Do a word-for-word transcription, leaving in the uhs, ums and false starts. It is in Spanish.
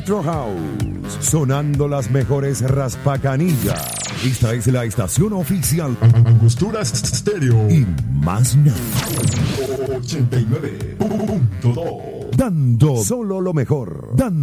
Electro House, sonando las mejores raspacanillas. Esta es la estación oficial Angostura Stereo y más nada. ochenta y nueve punto dos. Dando solo lo mejor. Dando